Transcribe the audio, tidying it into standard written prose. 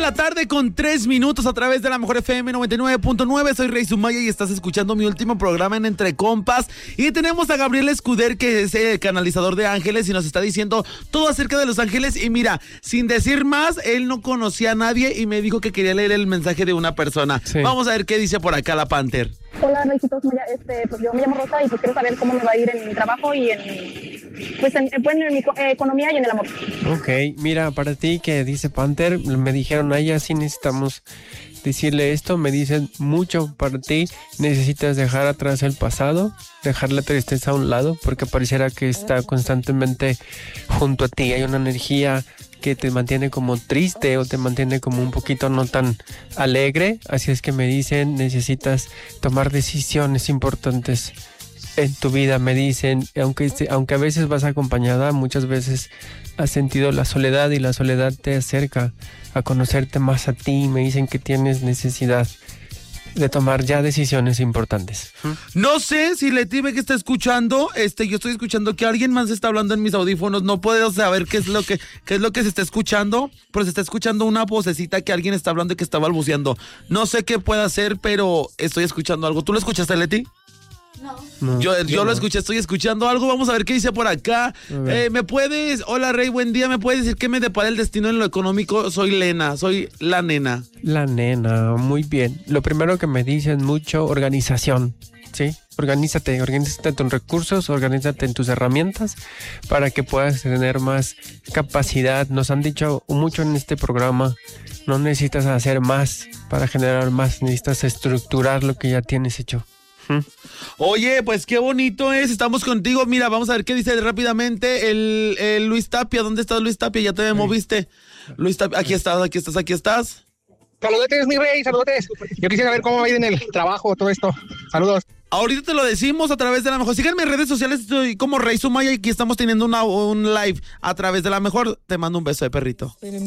1:03 a través de la Mejor FM 99.9. Soy Rey Sumaya y estás escuchando mi último programa en Entre Compas. Y tenemos a Gabriel Escuder, que es el canalizador de ángeles, y nos está diciendo todo acerca de los ángeles. Y mira, sin decir más, él no conocía a nadie y me dijo que quería leer el mensaje de una persona. Sí. Vamos a ver qué dice por acá la Panther. Hola, Reycitos, pues yo me llamo Rosa y pues quiero saber cómo me va a ir en mi trabajo y en mi economía y en el amor. Ok, mira, para ti que dice Panther, me dijeron a ella, sí necesitamos decirle esto, me dicen mucho para ti, necesitas dejar atrás el pasado, dejar la tristeza a un lado, porque pareciera que está constantemente junto a ti, hay una energía que te mantiene como triste o te mantiene como un poquito no tan alegre, así es que me dicen necesitas tomar decisiones importantes en tu vida, me dicen, aunque a veces vas acompañada, muchas veces has sentido la soledad y la soledad te acerca a conocerte más a ti, me dicen que tienes necesidad de tomar ya decisiones importantes. No sé si Leti ve que está escuchando, yo estoy escuchando que alguien más está hablando en mis audífonos, no puedo saber qué es lo que se está escuchando, pero se está escuchando una vocecita que alguien está hablando y que está balbuceando. No sé qué puede hacer, pero estoy escuchando algo. ¿Tú lo escuchaste, Leti? No. Yo lo escuché, estoy escuchando algo. Vamos a ver qué dice por acá. Hola Rey, buen día. ¿Me puedes decir qué me depara el destino en lo económico? Soy la nena. La nena, muy bien. Lo primero que me dicen mucho, organización, ¿sí? Organízate en tus recursos, organízate en tus herramientas para que puedas tener más capacidad. Nos han dicho mucho en este programa, no necesitas hacer más para generar más, necesitas estructurar lo que ya tienes hecho. Oye, pues qué bonito es, estamos contigo. Mira, vamos a ver qué dice rápidamente el Luis Tapia. ¿Dónde estás, Luis Tapia? Ya te moviste. Luis Tapia, aquí estás. Saludotes, mi Rey, saludotes. Yo quisiera ver cómo va a ir en el trabajo todo esto. Saludos. Ahorita te lo decimos a través de La Mejor. Síganme en redes sociales, estoy como Rey Sumaya y aquí estamos teniendo un live a través de La Mejor. Te mando un beso de perrito.